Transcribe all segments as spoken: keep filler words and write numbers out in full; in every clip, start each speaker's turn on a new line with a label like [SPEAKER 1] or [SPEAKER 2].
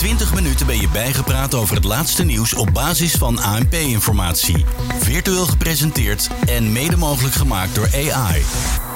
[SPEAKER 1] twintig minuten ben je bijgepraat over het laatste nieuws op basis van A N P-informatie. Virtueel gepresenteerd en mede mogelijk gemaakt door A I.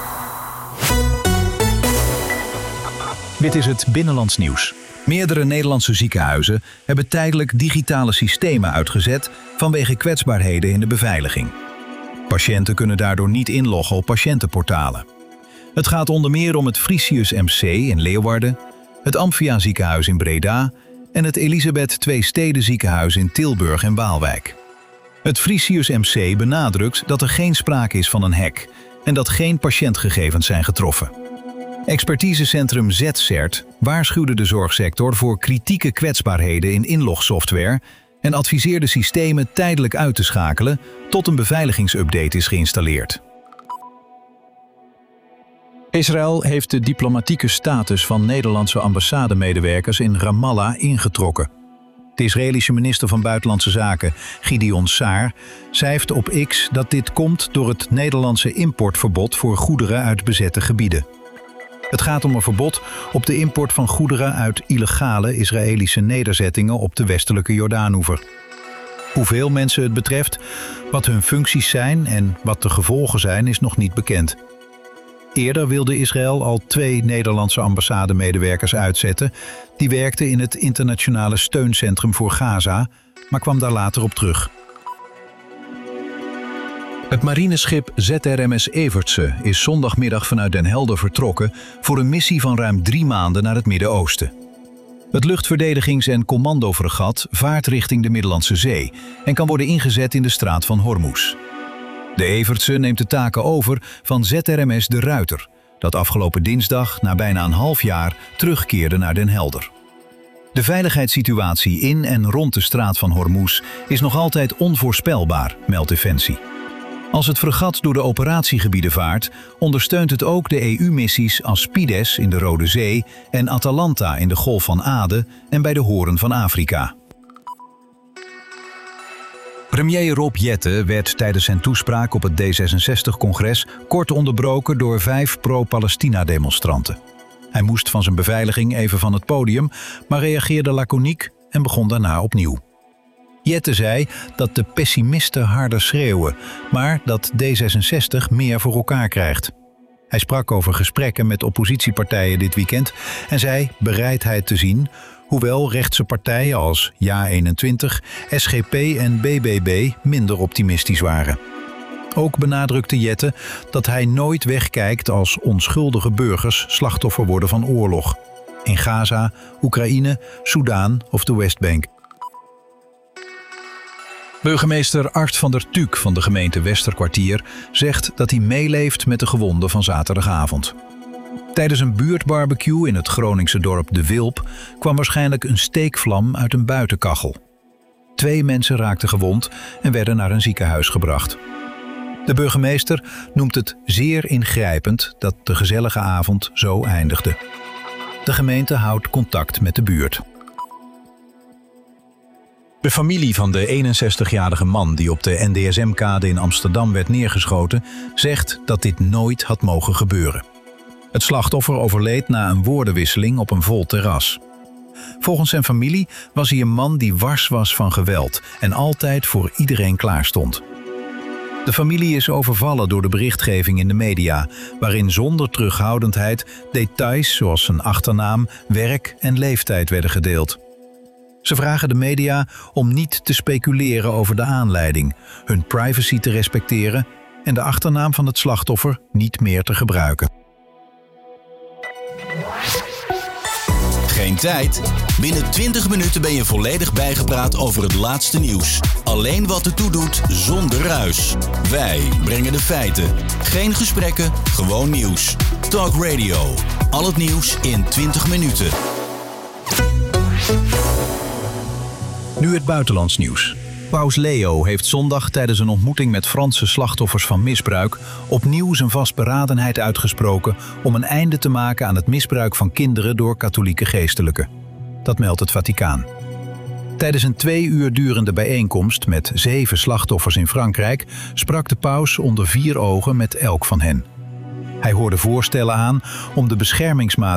[SPEAKER 2] Dit is het Binnenlands Nieuws. Meerdere Nederlandse ziekenhuizen hebben tijdelijk digitale systemen uitgezet vanwege kwetsbaarheden in de beveiliging. Patiënten kunnen daardoor niet inloggen op patiëntenportalen. Het gaat onder meer om het Frisius M C in Leeuwarden, het Amphia ziekenhuis in Breda en het Elisabeth Twee Steden ziekenhuis in Tilburg en Waalwijk. Het Frisius M C benadrukt dat er geen sprake is van een hack en dat geen patiëntgegevens zijn getroffen. Expertisecentrum Z C E R T waarschuwde de zorgsector voor kritieke kwetsbaarheden in inlogsoftware en adviseerde systemen tijdelijk uit te schakelen tot een beveiligingsupdate is geïnstalleerd. Israël heeft de diplomatieke status van Nederlandse ambassademedewerkers in Ramallah ingetrokken. De Israëlische minister van Buitenlandse Zaken, Gideon Saar, schrijft op X dat dit komt door het Nederlandse importverbod voor goederen uit bezette gebieden. Het gaat om een verbod op de import van goederen uit illegale Israëlische nederzettingen op de westelijke Jordaanoever. Hoeveel mensen het betreft, wat hun functies zijn en wat de gevolgen zijn, is nog niet bekend. Eerder wilde Israël al twee Nederlandse ambassademedewerkers uitzetten. Die werkten in het internationale steuncentrum voor Gaza, maar kwam daar later op terug. Het marineschip Z R M S Evertse is zondagmiddag vanuit Den Helder vertrokken voor een missie van ruim drie maanden naar het Midden-Oosten. Het luchtverdedigings- en commandofregat vaart richting de Middellandse Zee en kan worden ingezet in de straat van Hormuz. De Evertse neemt de taken over van Z R M S De Ruiter, dat afgelopen dinsdag na bijna een half jaar terugkeerde naar Den Helder. De veiligheidssituatie in en rond de straat van Hormuz is nog altijd onvoorspelbaar, meldt Defensie. Als het fregat door de operatiegebieden vaart, ondersteunt het ook de E U-missies Aspides in de Rode Zee en Atalanta in de Golf van Aden en bij de Hoorn van Afrika. Premier Rob Jetten werd tijdens zijn toespraak op het D zesenzestig-congres kort onderbroken door vijf pro-Palestina-demonstranten. Hij moest van zijn beveiliging even van het podium, maar reageerde laconiek en begon daarna opnieuw. Jetten zei dat de pessimisten harder schreeuwen, maar dat D zesenzestig meer voor elkaar krijgt. Hij sprak over gesprekken met oppositiepartijen dit weekend en zei bereidheid te zien, hoewel rechtse partijen als Ja eenentwintig, S G P en B B B minder optimistisch waren. Ook benadrukte Jetten dat hij nooit wegkijkt als onschuldige burgers slachtoffer worden van oorlog. In Gaza, Oekraïne, Soudaan of de Westbank. Burgemeester Art van der Tuuk van de gemeente Westerkwartier zegt dat hij meeleeft met de gewonden van zaterdagavond. Tijdens een buurtbarbecue in het Groningse dorp De Wilp kwam waarschijnlijk een steekvlam uit een buitenkachel. Twee mensen raakten gewond en werden naar een ziekenhuis gebracht. De burgemeester noemt het zeer ingrijpend dat de gezellige avond zo eindigde. De gemeente houdt contact met de buurt. De familie van de eenenzestigjarige man die op de N D S M-kade in Amsterdam werd neergeschoten, zegt dat dit nooit had mogen gebeuren. Het slachtoffer overleed na een woordenwisseling op een vol terras. Volgens zijn familie was hij een man die wars was van geweld en altijd voor iedereen klaar stond. De familie is overvallen door de berichtgeving in de media, waarin zonder terughoudendheid details zoals zijn achternaam, werk en leeftijd werden gedeeld. Ze vragen de media om niet te speculeren over de aanleiding, hun privacy te respecteren en de achternaam van het slachtoffer niet meer te gebruiken.
[SPEAKER 1] Geen tijd? Binnen twintig minuten ben je volledig bijgepraat over het laatste nieuws. Alleen wat ertoe doet, zonder ruis. Wij brengen de feiten. Geen gesprekken, gewoon nieuws. Talk Radio. Al het nieuws in twintig minuten.
[SPEAKER 2] Nu het buitenlands nieuws. Paus Leo heeft zondag tijdens een ontmoeting met Franse slachtoffers van misbruik opnieuw zijn vastberadenheid uitgesproken om een einde te maken aan het misbruik van kinderen door katholieke geestelijken. Dat meldt het Vaticaan. Tijdens een twee uur durende bijeenkomst met zeven slachtoffers in Frankrijk sprak de paus onder vier ogen met elk van hen. Hij hoorde voorstellen aan om de beschermingsmaatregelen